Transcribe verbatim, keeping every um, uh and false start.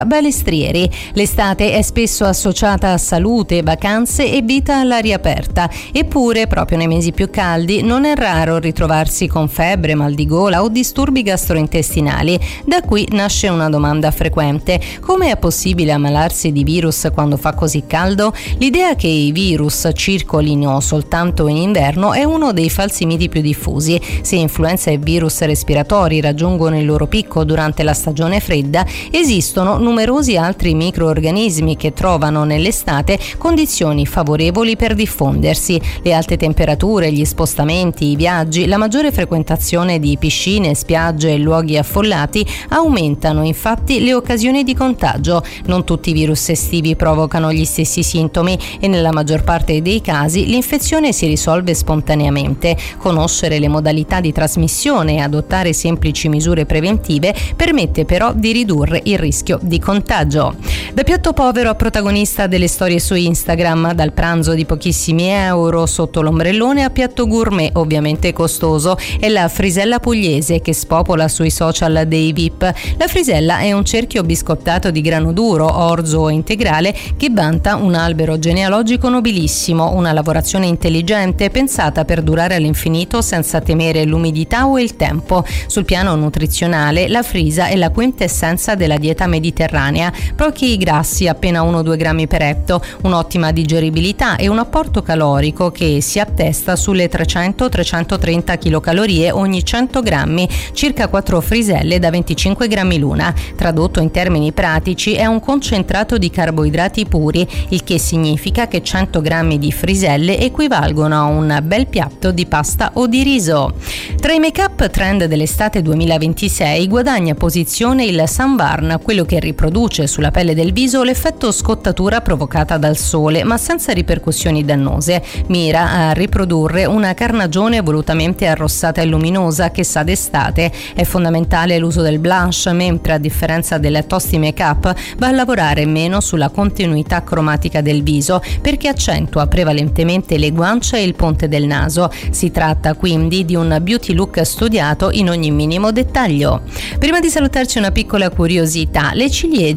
Balestrieri. L'estate è spesso associata a salute, vacanze e vita all'aria aperta, eppure proprio nei mesi più caldi non è raro ritrovarsi con febbre, mal di gola o disturbi gastrointestinali. Da qui nasce una domanda frequente: come è possibile ammalarsi di virus quando fa così caldo? L'idea che i virus circolino soltanto in inverno è uno dei falsi miti più diffusi. Se influenza e virus respiratori raggiungono il loro picco durante la stagione fredda, esistono numerosi altri microorganismi che trovano nell'estate condizioni favorevoli per diffondersi. Le alte temperature, gli spostamenti, i viaggi, la maggiore frequentazione di piscine, spiagge e luoghi affollati aumentano infatti le occasioni di contagio. Non tutti i virus estivi provocano gli stessi sintomi e nella maggior parte dei casi l'infezione si risolve spontaneamente. Conoscere le modalità di trasmissione e adottare semplici misure preventive permette però di ridurre il rischio di contagio. Da piatto povero a protagonista delle storie su Instagram, dal pranzo di pochissimi euro sotto l'ombrellone a piatto gourmet ovviamente costoso, è la frisella pugliese che spopola sui social dei V I P. La frisella è un cerchio biscottato di grano duro, orzo integrale che vanta un albero genealogico nobilissimo, una lavorazione intelligente pensata per durare all'infinito senza temere l'umidità o il tempo. Sul piano nutrizionale la frisa è la quintessenza della dieta mediterranea. Pochi grassi, appena uno due grammi per etto, un'ottima digeribilità e un apporto calorico che si attesta sulle trecento trecentotrenta chilocalorie ogni cento grammi, circa quattro friselle da venticinque grammi l'una. Tradotto in termini pratici è un concentrato di carboidrati puri, il che significa che cento grammi di friselle equivalgono a un bel piatto di pasta o di riso. Tra i make-up trend dell'estate duemilaventisei guadagna posizione il Sunburn, quello che riproduce sulla pelle del viso l'effetto scottatura provocata dal sole, ma senza ripercussioni dannose. Mira a riprodurre una carnagione volutamente arrossata e luminosa che sa d'estate. È fondamentale l'uso del blush, mentre a differenza del tosti make-up va a lavorare meno sulla continuità cromatica del viso, perché accentua prevalentemente le guance e il ponte del naso. Si tratta quindi di un beauty look studiato in ogni minimo dettaglio. Prima di salutarci una piccola curiosità: le ciliegie